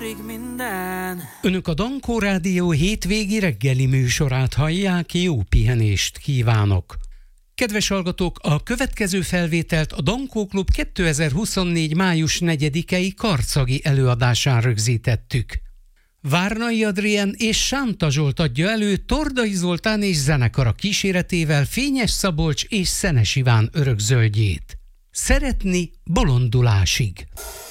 Önök a Dankó Rádió hétvégi reggeli műsorát hallják, jó pihenést kívánok! Kedves hallgatók, a következő felvételt a Dankó Klub 2024. május 4-i karcagi előadásán rögzítettük. Várnai Adrien és Sánta Zsolt adja elő Tordai Zoltán és zenekara kíséretével Fényes Szabolcs és Szenes Iván örökzöldjét. Szeretni bolondulásig.